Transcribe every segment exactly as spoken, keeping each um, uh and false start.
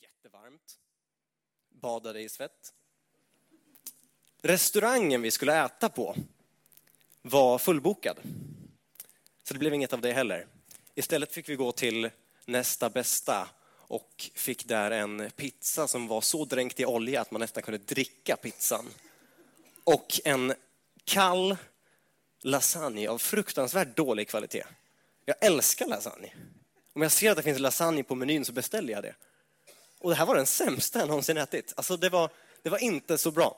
jättevarmt. Badade i svett. Restaurangen vi skulle äta på var fullbokad. Så det blev inget av det heller. Istället fick vi gå till nästa bästa och fick där en pizza som var så dränkt i olja att man nästan kunde dricka pizzan. Och en kall lasagne av fruktansvärt dålig kvalitet. Jag älskar lasagne. Om jag ser att det finns lasagne på menyn så beställer jag det. Och det här var den sämsta jag någonsin ätit. Alltså det var, det var inte så bra.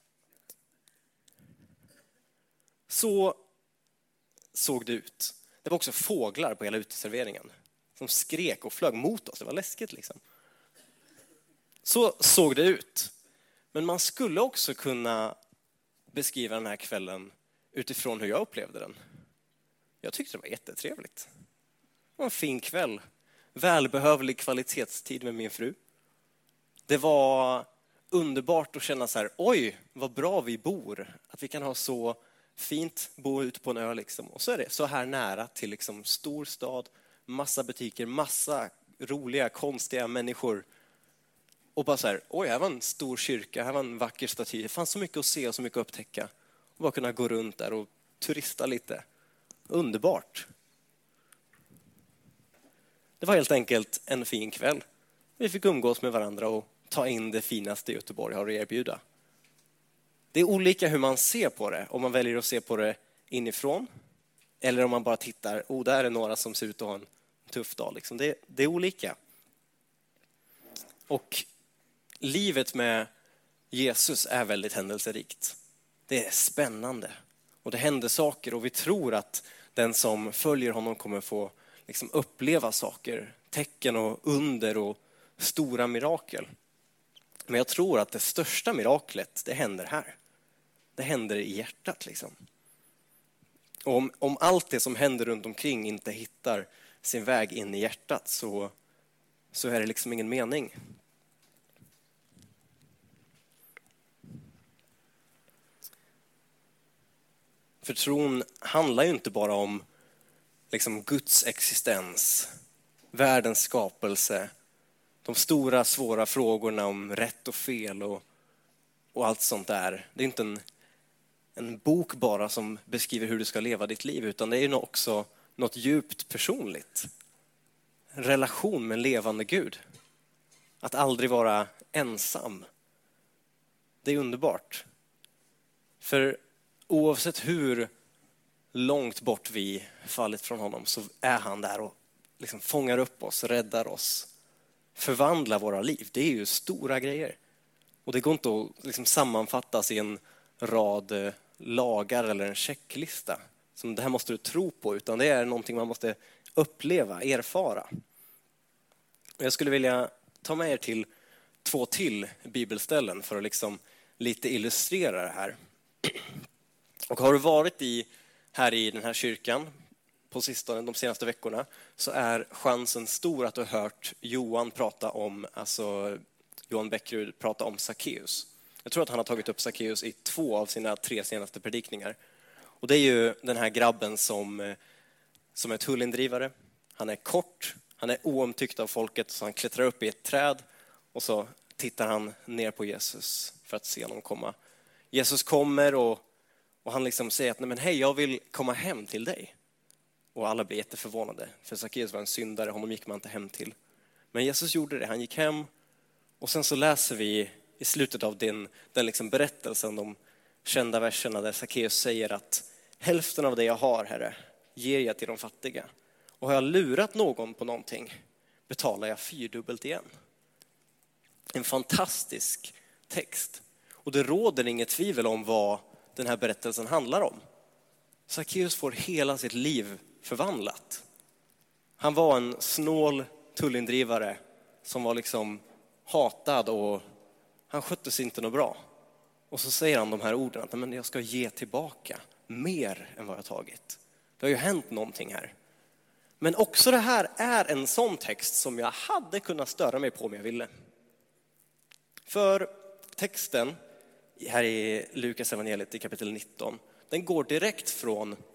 Så såg det ut. Det var också fåglar på hela uteserveringen som skrek och flög mot oss. Det var läskigt liksom. Så såg det ut. Men man skulle också kunna beskriva den här kvällen utifrån hur jag upplevde den. Jag tyckte det var jättetrevligt. Det var en fin kväll. Välbehövlig kvalitetstid med min fru. Det var underbart att känna så här, oj, vad bra vi bor. Att vi kan ha så fint, bo ut på en ö liksom. Och så är det så här nära till liksom stor stad, massa butiker, massa roliga, konstiga människor. Och bara så här, oj, här var en stor kyrka, här var en vacker staty. Det fanns så mycket att se och så mycket att upptäcka. Och bara kunna gå runt där och turista lite. Underbart. Det var helt enkelt en fin kväll. Vi fick umgås med varandra och ta in det finaste Göteborg har att erbjuda. Det är olika hur man ser på det. Om man väljer att se på det inifrån. Eller om man bara tittar, oh, där är några som ser ut att ha en tuff dag. Liksom. Det, det är olika. Och livet med Jesus är väldigt händelserikt. Det är spännande. Och det händer saker och vi tror att den som följer honom kommer få liksom uppleva saker. Tecken och under och stora mirakel. Men jag tror att det största miraklet, det händer här. Det händer i hjärtat liksom. Och om, om allt det som händer runt omkring inte hittar sin väg in i hjärtat så, så är det liksom ingen mening. För tron handlar ju inte bara om liksom Guds existens, världens skapelse, de stora svåra frågorna om rätt och fel och, och allt sånt där. Det är inte en, en bok bara som beskriver hur du ska leva ditt liv, utan det är ju också något djupt personligt. En relation med en levande Gud. Att aldrig vara ensam. Det är underbart. För oavsett hur långt bort vi fallit från honom så är han där och liksom fångar upp oss, räddar oss. Förvandlar våra liv. Det är ju stora grejer. Och det går inte att liksom sammanfattas i en rad lagar eller en checklista. Som det här måste du tro på, utan det är någonting man måste uppleva, erfara. Jag skulle vilja ta med er till två till bibelställen för att liksom lite illustrera det här. Och har du varit i, här i den här kyrkan på sistone, de senaste veckorna, så är chansen stor att du har hört Johan prata om, alltså Johan Bäckrud prata om Sackeus. Jag tror att han har tagit upp Sackeus i två av sina tre senaste predikningar. Och det är ju den här grabben som, som är tullindrivare. Han är kort, han är oomtyckt av folket, så han klättrar upp i ett träd och så tittar han ner på Jesus för att se honom komma. Jesus kommer och, och han liksom säger att nej men hej, jag vill komma hem till dig. Och alla blir jätteförvånade, för Sackeus var en syndare, honom gick man inte hem till. Men Jesus gjorde det, han gick hem. Och sen så läser vi i slutet av den, den liksom berättelsen, de kända verserna där Sackeus säger att hälften av det jag har, Herre, ger jag till de fattiga. Och har jag lurat någon på någonting betalar jag fyrdubbelt igen. En fantastisk text. Och det råder inget tvivel om vad den här berättelsen handlar om. Sackeus får hela sitt liv förvandlat. Han var en snål tullindrivare som var liksom hatad och han skötte sig inte något bra. Och så säger han de här orden att men jag ska ge tillbaka mer än vad jag tagit. Det har ju hänt någonting här. Men också det här är en sån text som jag hade kunnat störa mig på om jag ville. För texten här i Lukas evangeliet i kapitel nitton, den går direkt från